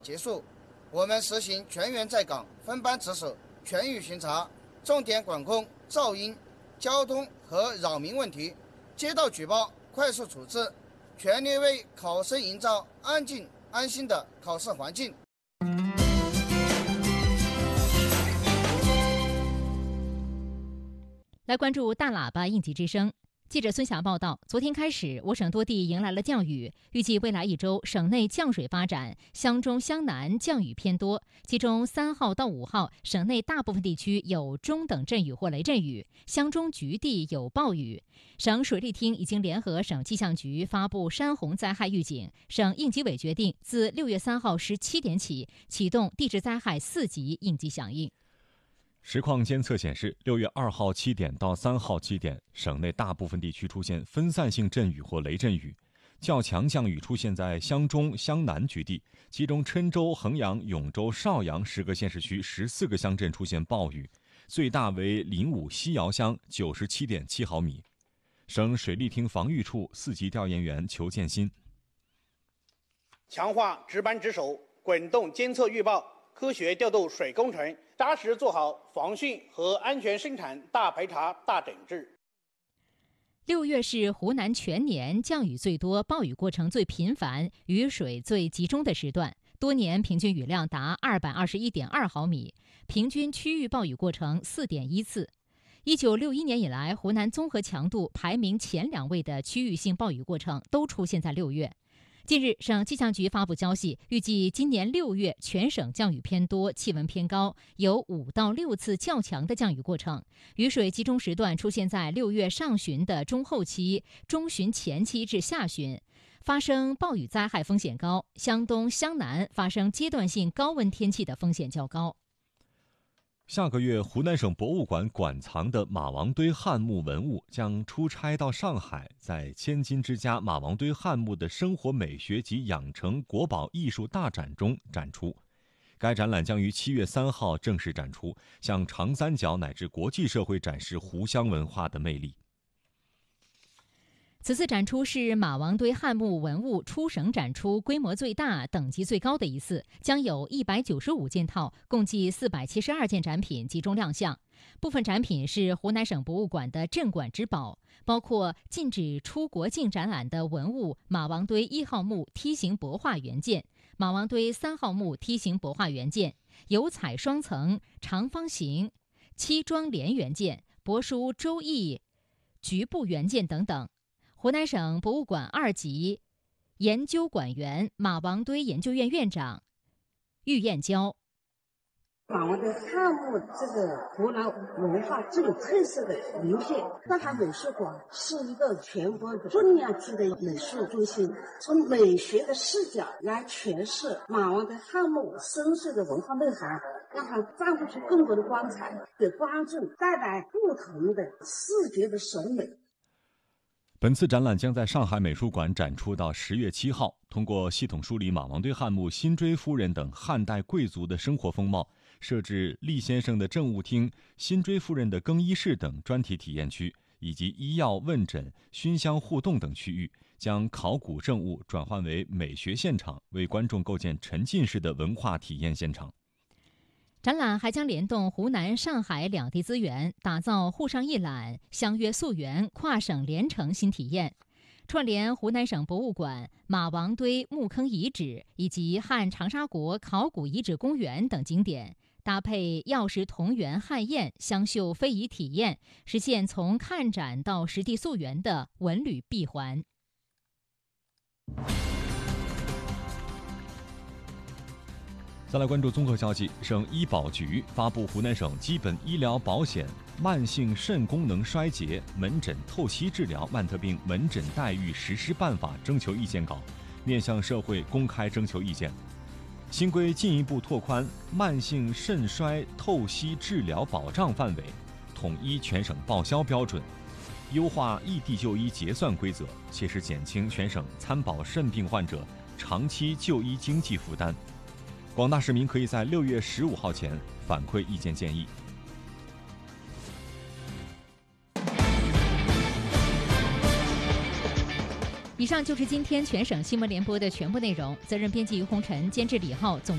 结束，我们实行全员在岗、分班值守、全域巡查，重点管控噪音、交通和扰民问题，接到举报快速处置，全力为考生营造安静安心的考试环境。 来关注大喇叭应急之声。记者孙霞报道，昨天开始，我省多地迎来了降雨，预计未来一周省内降水发展，湘中、湘南降雨偏多，其中3号到5号，省内大部分地区有中等阵雨或雷阵雨，湘中局地有暴雨。省水利厅已经联合省气象局发布山洪灾害预警，省应急委决定自6月3号17点起启动地质灾害4级应急响应。 实况监测显示，6月2号7点到3号7点，省内大部分地区出现分散性阵雨或雷阵雨，较强降雨出现在湘中、湘南局地，其中郴州、衡阳、永州、邵阳10个县市区14个乡镇出现暴雨，最大为临武西窑乡97.7毫米。省水利厅防御处4级调研员裘建新： 强化值班值守，滚动监测预报，科学调度水工程，扎实做好防汛和安全生产大排查、大整治。 6月是湖南全年降雨最多、暴雨过程最频繁、雨水最集中的时段，多年平均雨量达221.2毫米，平均区域暴雨过程4.1次。1961年以来，湖南综合强度排名前2位的区域性暴雨过程都出现在6月。近日，省气象局发布消息，预计今年6月全省降雨偏多，气温偏高，有5到6次较强的降雨过程。雨水集中时段出现在6月上旬的中后期、中旬前期至下旬，发生暴雨灾害风险高。湘东、湘南发生阶段性高温天气的风险较高。 下个月，湖南省博物馆馆藏的马王堆汉墓文物将出差到上海，在千金之家马王堆汉墓的生活美学及养成国宝艺术大展中展出。该展览将于7月3号正式展出，向长三角乃至国际社会展示湖湘文化的魅力。 此次展出是马王堆汉墓文物出省展出规模最大、等级最高的一次，将有195件套，共计472件展品集中亮相。部分展品是湖南省博物馆的镇馆之宝，包括禁止出国境展览的文物马王堆1号墓梯形帛画原件、马王堆3号墓梯形帛画原件、油彩双层长方形漆装帘原件、帛书周易局部原件等等。湖南省博物馆2级研究馆员、马王堆研究院院长郁彦娇： 马王堆汉墓这个湖南文化最有特色的名片，上海美术馆是一个全国重量级的美术中心，从美学的视角来诠释马王堆汉墓深邃的文化内涵，让它绽放出更多的光彩，给观众带来不同的视觉的审美。 本次展览将在上海美术馆展出到10月7号，通过系统梳理马王堆汉墓辛追夫人等汉代贵族的生活风貌，设置厉先生的政务厅、辛追夫人的更衣室等专题体验区，以及医药问诊、熏香互动等区域，将考古证物转换为美学现场，为观众构建沉浸式的文化体验现场。 展览还将联动湖南、上海两地资源，打造沪上一览、相约溯源跨省联程新体验，串联湖南省博物馆、马王堆墓坑遗址以及汉长沙国考古遗址公园等景点，搭配药食同源汉宴、湘绣非遗体验，实现从看展到实地溯源的文旅闭环。 再来关注综合消息，省医保局发布湖南省基本医疗保险慢性肾功能衰竭门诊透析治疗慢特病门诊待遇实施办法征求意见稿，面向社会公开征求意见。新规进一步拓宽慢性肾衰透析治疗保障范围，统一全省报销标准，优化异地就医结算规则，切实减轻全省参保肾病患者长期就医经济负担。广大市民可以在6月15号前反馈意见建议。 以上就是今天全省新闻联播的全部内容。责任编辑于红尘，监制李浩，总